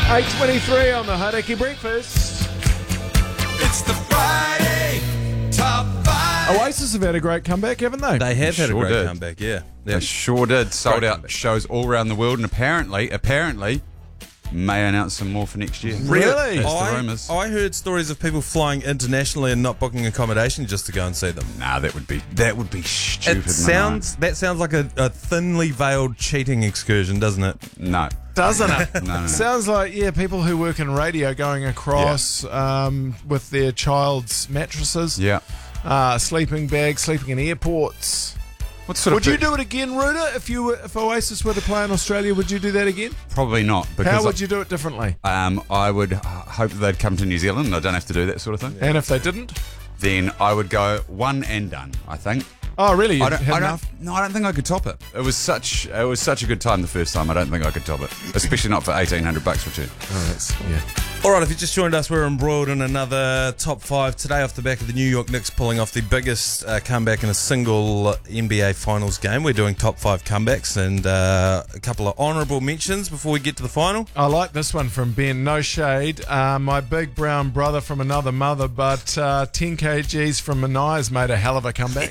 8:23 on the Hauraki Breakfast. It's the Friday Top 5. Oasis have had a great comeback, haven't they? They have had a Sure great did. comeback, yeah. They sure did. Sold Great out comeback. shows all around the world, and apparently, may announce some more for next year. Really? That's the rumours. I heard stories of people flying internationally and not booking accommodation just to go and see them. Nah, that would be stupid. That sounds like a thinly veiled cheating excursion, doesn't it? No. Doesn't it? No. Sounds like, people who work in radio going across with their child's mattresses, sleeping bags, sleeping in airports. What sort Would of you do it again, Ruda? If Oasis were to play in Australia, would you do that again? Probably not. Because How would you do it differently? I would hope that they'd come to New Zealand and I don't have to do that sort of thing. And if they didn't? Then I would go one and done, I think. Oh, really? I don't enough? think I could top it. It was such a good time the first time. I don't think I could top it, especially not for $1,800 return. Oh, that's, All right, if you just joined us, we're embroiled in another top 5 today off the back of the New York Knicks pulling off the biggest comeback in a single NBA Finals game. We're doing top 5 comebacks and a couple of honourable mentions before we get to the final. I like this one from Ben. No shade. My big brown brother from another mother, but 10 kgs from Manai's made a hell of a comeback.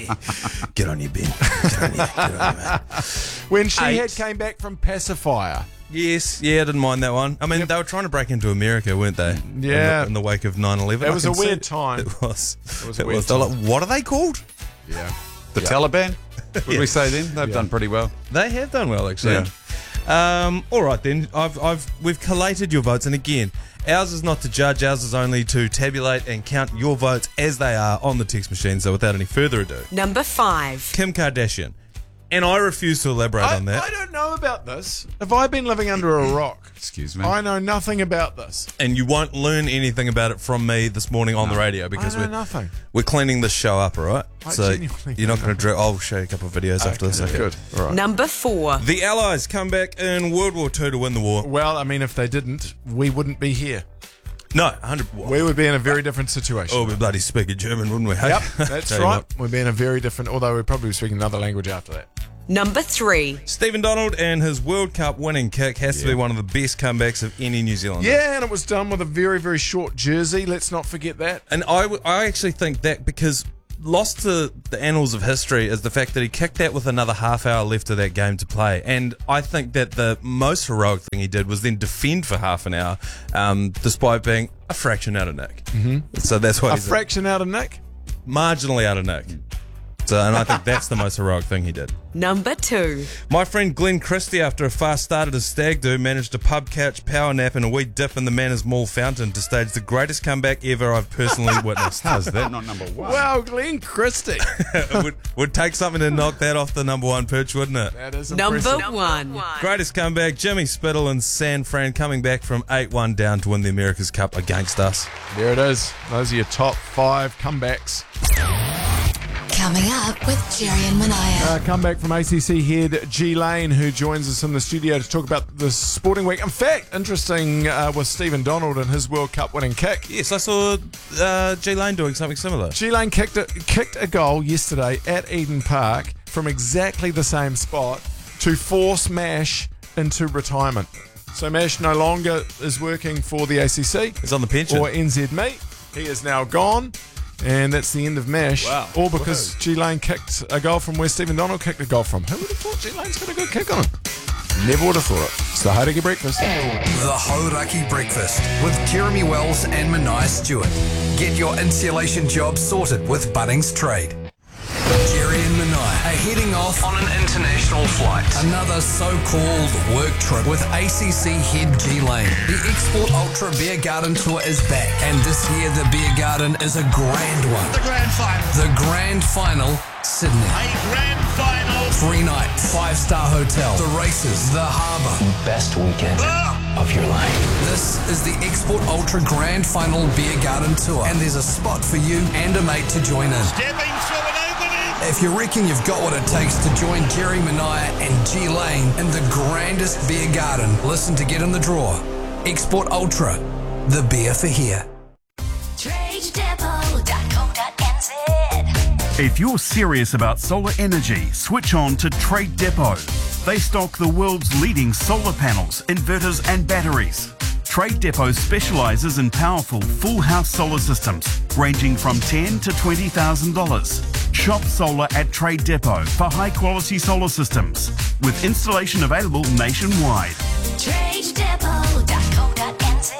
Get on you, Ben. Get on you, man. When she 8. came back from Pacifier. Yes, I didn't mind that one. I mean, they were trying to break into America, weren't they? Yeah. In the wake of 9/11. It was a weird time. It was. It was a weird They were time. like, what are they called? Yeah. The Taliban? Would we say then? They've done pretty well. They have done well, actually. All right, then. We've collated your votes, and again, ours is not to judge. Ours is only to tabulate and count your votes as they are on the text machine. So, without any further ado, Number 5. Kim Kardashian, and I refuse to elaborate on that. I don't know about this. Have I been living under a rock? Excuse me. I know nothing about this. And you won't learn anything about it from me this morning on the radio because I know nothing. we're cleaning this show up, all right? I So genuinely you're not don't going to. I'll show you a couple of videos after this. Okay. Good. All right. Number 4. The Allies come back in World War II to win the war. Well, I mean, if they didn't, we wouldn't be here. No, 100. We would be in a very different situation. Oh, we'd bloody speak German, wouldn't we? Hey? Yep, that's Tell you right. what. We'd be in a very different, although we'd probably be speaking another language after that. Number 3. Stephen Donald and his World Cup winning kick has to be one of the best comebacks of any New Zealander. Yeah, and it was done with a very, very short jersey. Let's not forget that. And I actually think that because lost to the annals of history is the fact that he kicked that with another half hour left of that game to play. And I think that the most heroic thing he did was then defend for half an hour, despite being a fraction out of nick. Mm-hmm. So that's why A he's fraction out of Nick? marginally out of nick. So, and I think that's the most heroic thing he did. Number 2. My friend Glenn Christie, after a fast start at his stag do, managed a pub couch power nap and a wee dip in the Manners Mall fountain to stage the greatest comeback ever I've personally witnessed. How's that not number one? Wow, Glenn Christie. It would take something to knock that off the number 1 perch, wouldn't it? That is Number impressive. 1. Greatest comeback, Jimmy Spittle and San Fran coming back from 8-1 down to win the America's Cup against us. There it is. Those are your top 5 comebacks. Coming up with Jerry and Manaya. Comeback from ACC head G Lane, who joins us in the studio to talk about the sporting week. In fact, interesting with Stephen Donald and his World Cup winning kick. Yes, I saw G Lane doing something similar. G Lane kicked a goal yesterday at Eden Park from exactly the same spot to force Mash into retirement. So Mash no longer is working for the ACC He's on the pension. or NZME. He is now gone. And that's the end of MASH. Wow. All because G Lane kicked a goal from where Stephen Donald kicked a goal from. Who would have thought G Lane's got a good kick on him? Never would have thought it. It's the Hauraki Breakfast. The Hauraki Breakfast with Jeremy Wells and Manai Stewart. Get your insulation job sorted with Bunnings Trade. Jerry and Manai are heading off on an international flight. Another so-called work trip with ACC head G Lane. The Export Ultra Beer Garden Tour is back, and this year the Beer Garden is a grand one. The grand final. The grand final, Sydney. A grand final. 3 nights, 5-star hotel, the races, the harbour. Best weekend of your life. This is the Export Ultra Grand Final Beer Garden Tour, and there's a spot for you and a mate to join in. Stepping through an opening. If you reckon you've got what it takes to join Jerry Manaya and G Lane in the grandest beer garden, listen to get in the draw. Export Ultra, the beer for here. TradeDepot.co.nz. If you're serious about solar energy, switch on to Trade Depot. They stock the world's leading solar panels, inverters and batteries. Trade Depot specialises in powerful full house solar systems ranging from $10,000 to $20,000. Shop solar at Trade Depot for high quality solar systems with installation available nationwide. TradeDepot.co.nz.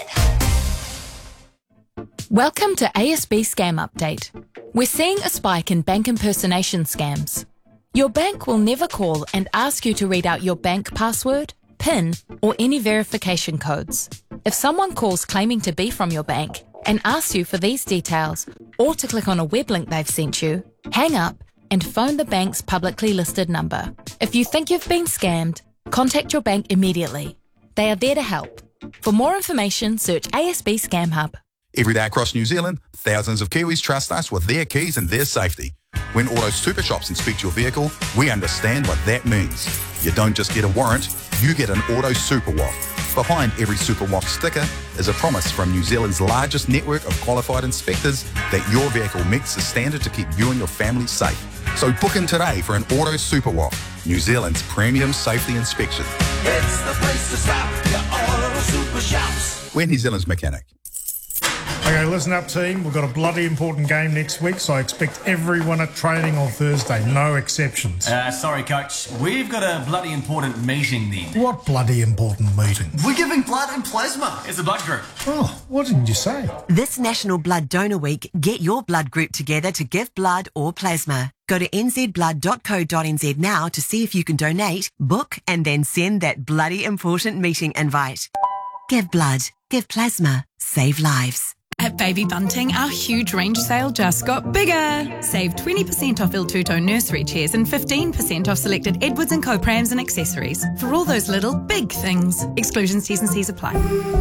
Welcome to ASB Scam Update. We're seeing a spike in bank impersonation scams. Your bank will never call and ask you to read out your bank password, PIN, or any verification codes. If someone calls claiming to be from your bank and asks you for these details or to click on a web link they've sent you, hang up and phone the bank's publicly listed number. If you think you've been scammed, contact your bank immediately. They are there to help. For more information, search ASB Scam Hub. Every day across New Zealand, thousands of Kiwis trust us with their keys and their safety. When Auto Super Shops inspect your vehicle, we understand what that means. You don't just get a warrant, you get an Auto Super Walk. Behind every Super Walk sticker is a promise from New Zealand's largest network of qualified inspectors that your vehicle meets the standard to keep you and your family safe. So book in today for an Auto Super Walk, New Zealand's premium safety inspection. It's the place to stop, your Auto Super Shops. We're New Zealand's mechanic. Okay, listen up, team. We've got a bloody important game next week, so I expect everyone at training on Thursday. No exceptions. Sorry, Coach. We've got a bloody important meeting then. What bloody important meeting? We're giving blood and plasma. It's a blood group. Oh, what didn't you say? This National Blood Donor Week, get your blood group together to give blood or plasma. Go to nzblood.co.nz now to see if you can donate, book, and then send that bloody important meeting invite. Give blood, give plasma, save lives. At Baby Bunting, our huge range sale just got bigger. Save 20% off Il Tutto nursery chairs and 15% off selected Edwards & Co prams and accessories. For all those little big things. Exclusions, T's and C's apply.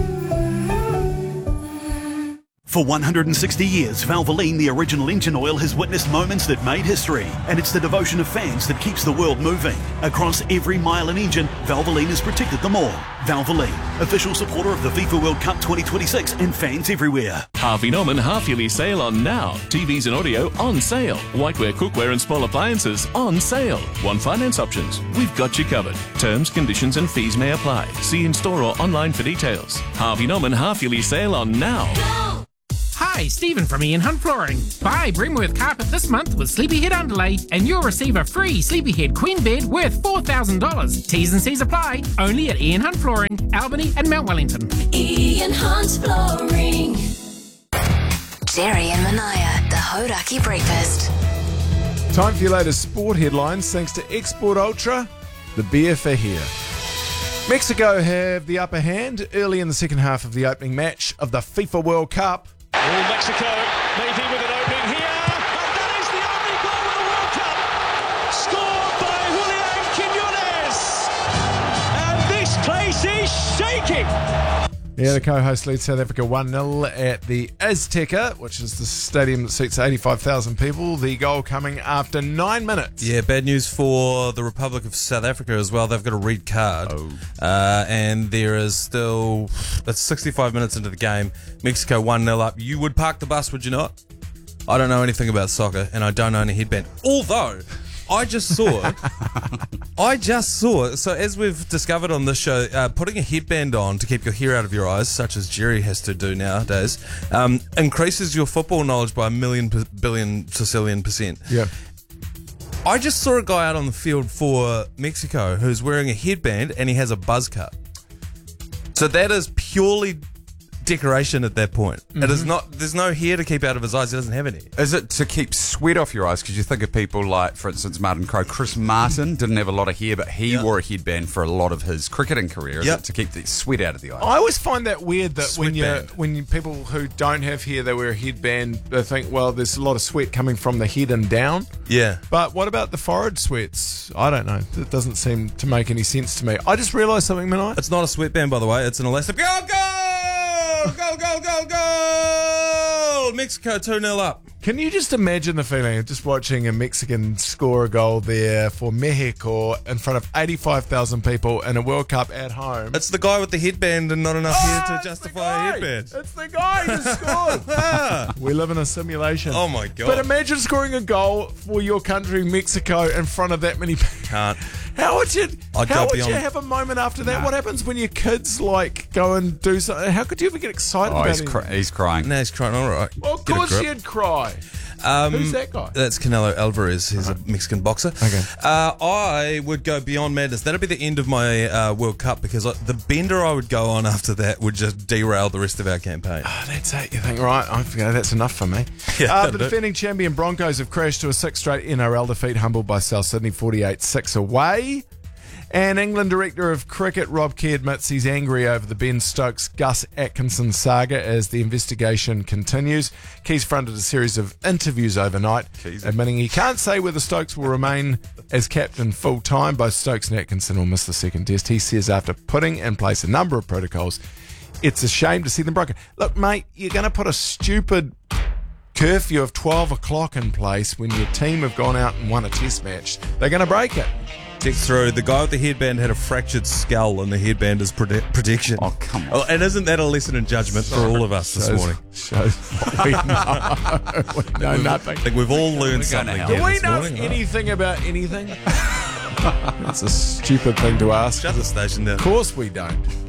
For 160 years, Valvoline, the original engine oil, has witnessed moments that made history, and it's the devotion of fans that keeps the world moving. Across every mile and engine, Valvoline has protected them all. Valvoline, official supporter of the FIFA World Cup 2026 and fans everywhere. Harvey Norman half-yearly sale on now. TVs and audio on sale. Whiteware, cookware and small appliances on sale. Want finance options? We've got you covered. Terms, conditions and fees may apply. See in-store or online for details. Harvey Norman half-yearly sale on now. Hi, Stephen from Ian Hunt Flooring. Buy Brimworth Carpet this month with Sleepyhead Underlay and you'll receive a free Sleepyhead Queen Bed worth $4,000. T's and C's apply. Only at Ian Hunt Flooring, Albany and Mount Wellington. Ian Hunt Flooring. Jerry and Manaya, the Hodaki Breakfast. Time for your latest sport headlines thanks to Export Ultra. The beer for here. Mexico have the upper hand early in the second half of the opening match of the FIFA World Cup. Mexico maybe with an opening here, and that is the only goal of the World Cup, scored by Julian Quinones, and this place is shaking. Yeah, the co-host leads South Africa 1-0 at the Azteca, which is the stadium that seats 85,000 people. The goal coming after 9 minutes. Yeah, bad news for the Republic of South Africa as well. They've got a red card. And there is still... It's 65 minutes into the game. Mexico 1-0 up. You would park the bus, would you not? I don't know anything about soccer, and I don't own a headband. Although... I just saw, so as we've discovered on this show, putting a headband on to keep your hair out of your eyes, such as Jerry has to do nowadays, increases your football knowledge by 1,000,000,000,000 Sicilian %. Yeah. I just saw a guy out on the field for Mexico who's wearing a headband and he has a buzz cut. So that is purely decoration at that point. It is not. There's no hair to keep out of his eyes. He doesn't have any. Is it to keep sweat off your eyes? Because you think of people like, for instance, Martin Crowe. Chris Martin didn't have a lot of hair, but he wore a headband for a lot of his cricketing career. Is it to keep the sweat out of the eyes? I always find that weird that when people who don't have hair, they wear a headband, they think, well, there's a lot of sweat coming from the head and down. Yeah. But what about the forehead sweats? I don't know. It doesn't seem to make any sense to me. I just realised something, Manai. It's not a sweatband, by the way. It's an elastic. Go! Mexico 2-0 up. Can you just imagine the feeling of just watching a Mexican score a goal there for Mexico in front of 85,000 people in a World Cup at home? It's the guy with the headband and not enough hair to justify a headband. It's the guy who scored. We live in a simulation. Oh my God. But imagine scoring a goal for your country, Mexico, in front of that many people. Can't. How would you beyond- have a moment after that? What happens when your kids like go and do something? How could you ever get excited about it? He's crying. No, he's crying. All right. Well, of Get a course grip. you'd cry. Who's that guy? That's Canelo Alvarez. He's a Mexican boxer. Okay. I would go beyond madness. That'd be the end of my World Cup because the bender I would go on after that would just derail the rest of our campaign. Oh, that's it. You think, right, that's enough for me. Yeah, the defending champion Broncos have crashed to a 6th straight NRL defeat, humbled by South Sydney 48-6 away. And England Director of Cricket Rob Key admits he's angry over the Ben Stokes-Gus Atkinson saga as the investigation continues. Key's fronted a series of interviews overnight, admitting he can't say whether Stokes will remain as captain full-time. Both Stokes and Atkinson will miss the second test. He says after putting in place a number of protocols, it's a shame to see them broken. Look, mate, you're going to put a stupid curfew of 12 o'clock in place when your team have gone out and won a test match. They're going to break it. Text through, the guy with the headband had a fractured skull and the headband is protection. Oh, come on. Oh, and isn't that a lesson in judgment for all of us this morning? Shows what we know. We know nothing. I think we've all learned something. Do we this know morning, anything about anything? That's a stupid thing to ask. Shut the station down. Of course we don't.